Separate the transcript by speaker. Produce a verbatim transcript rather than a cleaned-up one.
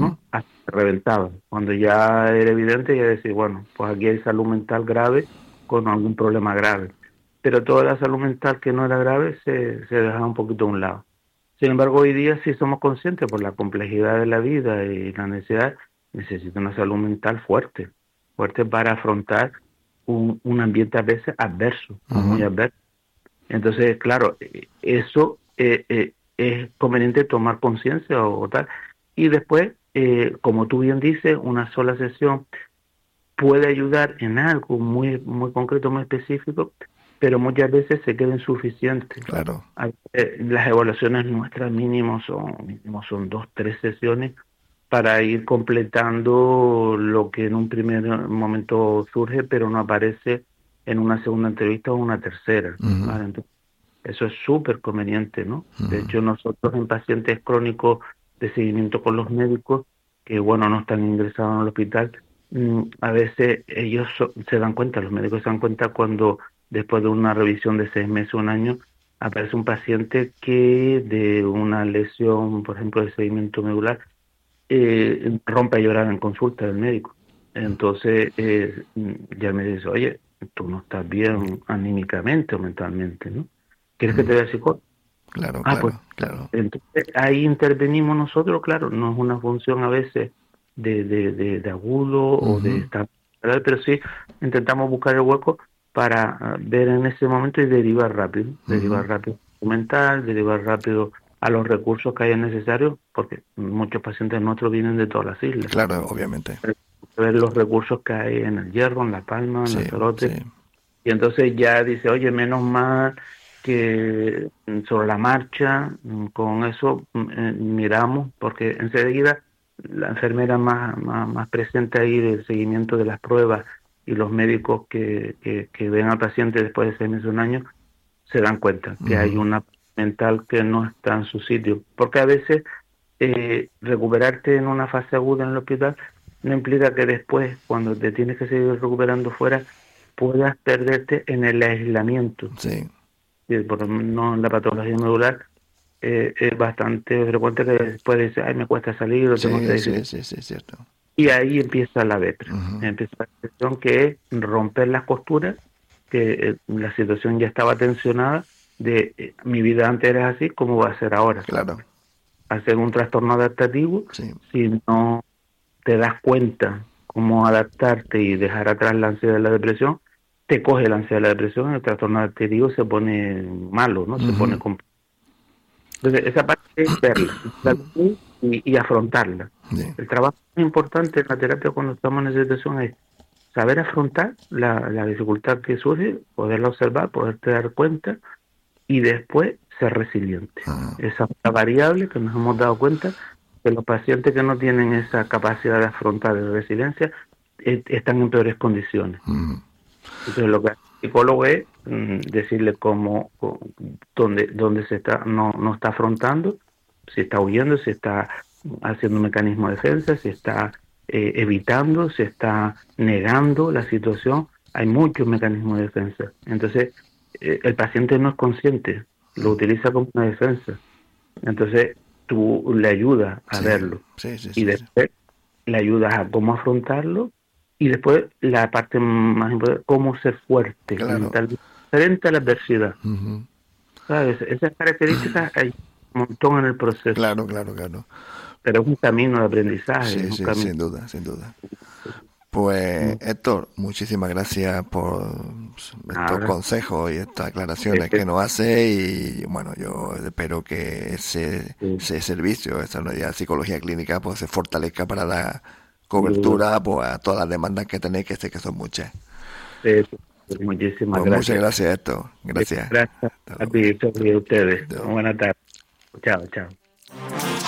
Speaker 1: ¿no? Hasta que reventaba. Cuando ya era evidente, ya decía, bueno, pues aquí hay salud mental grave con algún problema grave. Pero toda la salud mental que no era grave se, se dejaba un poquito a un lado. Sin embargo, hoy día sí somos conscientes por la complejidad de la vida y la necesidad, necesita una salud mental fuerte, fuerte para afrontar un, un ambiente a veces adverso, o muy
Speaker 2: Uh-huh.
Speaker 1: adverso. Entonces, claro, eh, eso eh, eh, es conveniente tomar conciencia o, o tal. Y después, eh, como tú bien dices, una sola sesión puede ayudar en algo muy muy concreto, muy específico, pero muchas veces se queda insuficiente.
Speaker 2: Claro.
Speaker 1: A- eh, Las evaluaciones nuestras mínimo son, mínimo son dos, tres sesiones para ir completando lo que en un primer momento surge, pero no aparece en una segunda entrevista o una tercera,
Speaker 2: Uh-huh.
Speaker 1: ¿vale? Entonces, eso es súper conveniente, ¿no? De
Speaker 2: Uh-huh.
Speaker 1: hecho, nosotros en pacientes crónicos de seguimiento con los médicos, que bueno, no están ingresados en el hospital, mm, a veces ellos so- se dan cuenta, los médicos se dan cuenta cuando después de una revisión de seis meses o un año, aparece un paciente que de una lesión, por ejemplo, de seguimiento medular, eh, rompe a llorar en consulta del médico. Entonces, eh, ya me dice, oye, tú no estás bien anímicamente o mentalmente, ¿no? ¿Quieres que te
Speaker 2: Uh-huh.
Speaker 1: vea psicólogo?
Speaker 2: Claro,
Speaker 1: Ah, pues,
Speaker 2: claro, claro.
Speaker 1: entonces ahí intervenimos nosotros, claro, no es una función a veces de, de, de, de agudo o de
Speaker 2: Uh-huh.
Speaker 1: estar, pero sí intentamos buscar el hueco para ah, ver en ese momento y derivar rápido,
Speaker 2: Uh-huh.
Speaker 1: derivar rápido mental, derivar rápido a los recursos que haya necesarios, porque muchos pacientes nuestros vienen de todas las islas.
Speaker 2: Claro, obviamente.
Speaker 1: Ver los recursos que hay en el Hierro, en La Palma, en
Speaker 2: Sí,
Speaker 1: Lanzarote,
Speaker 2: sí.
Speaker 1: y entonces ya dice, oye, menos mal que mm, sobre la marcha, mm, con eso mm, eh, miramos, porque enseguida la enfermera más, más, más presente ahí del seguimiento de las pruebas y los médicos que, que, que ven al paciente después de seis meses, un año, se dan cuenta que hay
Speaker 2: Uh-huh.
Speaker 1: una mental que no está en su sitio. Porque a veces eh, recuperarte en una fase aguda en el hospital no implica que después, cuando te tienes que seguir recuperando fuera, puedas perderte en el aislamiento.
Speaker 2: Sí,
Speaker 1: Y por lo menos en la patología medular eh, es bastante frecuente que después dice, ay, me cuesta salir o tengo esta
Speaker 2: sí, sí,
Speaker 1: dificultad.
Speaker 2: sí, sí, es cierto.
Speaker 1: Y ahí empieza la depre,
Speaker 2: Uh-huh.
Speaker 1: empieza la depresión, que es romper las costuras, que eh, la situación ya estaba tensionada, de eh, mi vida antes era así, ¿cómo va a ser ahora?
Speaker 2: Claro,
Speaker 1: Hacer un trastorno adaptativo,
Speaker 2: sí.
Speaker 1: si no te das cuenta cómo adaptarte y dejar atrás la ansiedad y la depresión, te coge la ansiedad y la depresión, el trastorno adaptativo se pone malo, ¿no? Se pone
Speaker 2: Uh-huh.
Speaker 1: complicado. Entonces, esa parte es verla, verla y, y afrontarla.
Speaker 2: Sí.
Speaker 1: El trabajo más importante en la terapia cuando estamos en esa situación es saber afrontar la, la dificultad que surge, poderla observar, poderte dar cuenta y después ser resiliente.
Speaker 2: Uh-huh.
Speaker 1: Esa es la variable que nos hemos dado cuenta que los pacientes que no tienen esa capacidad de afrontar la resiliencia eh, están en peores condiciones.
Speaker 2: Uh-huh.
Speaker 1: Entonces lo que hace el psicólogo es mm, decirle cómo, cómo- dónde, dónde se está, no, no está afrontando, si está huyendo, si está haciendo un mecanismo de defensa, si está eh, evitando, si está negando la situación. Hay muchos mecanismos de defensa. Entonces eh, el paciente no es consciente, lo utiliza como una defensa. Entonces tú le ayudas a
Speaker 2: Sí,
Speaker 1: verlo
Speaker 2: sí, sí,
Speaker 1: y
Speaker 2: sí, sí.
Speaker 1: después le ayudas a cómo afrontarlo y después la parte más importante, cómo ser fuerte
Speaker 2: Claro.
Speaker 1: mentalmente frente a la adversidad.
Speaker 2: Uh-huh.
Speaker 1: ¿Sabes? Esas características hay un montón en el proceso,
Speaker 2: Claro, claro, claro.
Speaker 1: pero es un camino de aprendizaje, es
Speaker 2: Sí,
Speaker 1: un
Speaker 2: sí,
Speaker 1: camino.
Speaker 2: sin duda, sin duda. Pues Héctor, muchísimas gracias por estos
Speaker 1: Ahora,
Speaker 2: consejos y estas aclaraciones
Speaker 1: este,
Speaker 2: que nos hace y bueno, yo espero que ese,
Speaker 1: sí,
Speaker 2: ese servicio, esa unidad de psicología clínica, pues se fortalezca para dar
Speaker 1: sin duda.
Speaker 2: cobertura pues, a todas las demandas que tenéis, que sé que son muchas.
Speaker 1: Eh, muchísimas
Speaker 2: Pues muchas
Speaker 1: gracias.
Speaker 2: gracias, Héctor.
Speaker 1: Eh,
Speaker 2: Gracias.
Speaker 1: Gracias
Speaker 2: Hasta
Speaker 1: a
Speaker 2: luego.
Speaker 1: ti, a ustedes.
Speaker 2: Adiós.
Speaker 1: Buenas tardes. Chao, chao.